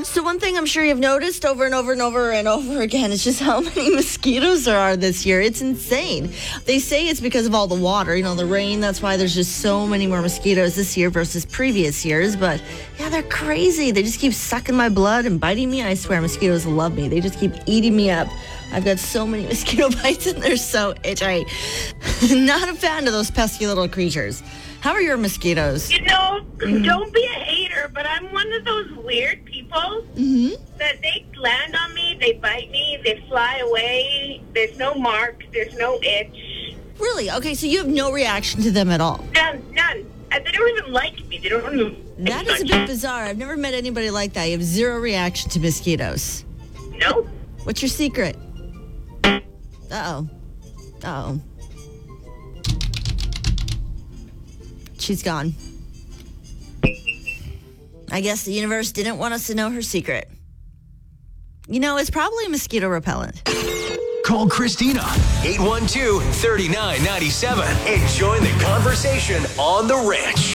So one thing I'm sure you've noticed over and over and over and over again is just how many mosquitoes there are this year. It's insane. They say it's because of all the water, the rain. That's why there's just so many more mosquitoes this year versus previous years. But yeah, they're crazy. They just keep sucking my blood and biting me. I swear mosquitoes love me. They just keep eating me up. I've got so many mosquito bites and they're so itchy. Not a fan of those pesky little creatures. How are your mosquitoes? Don't be a hater, but I'm one of those weird people that they land on me, they bite me, they fly away. There's no mark, there's no itch. Really? Okay, so you have no reaction to them at all? None. They don't even like me. They don't even... That is a bit bizarre. I've never met anybody like that. You have zero reaction to mosquitoes. No. What's your secret? Uh-oh. She's gone. I guess the universe didn't want us to know her secret. It's probably mosquito repellent. Call Christina, 812-3997, and join the conversation on The Rich.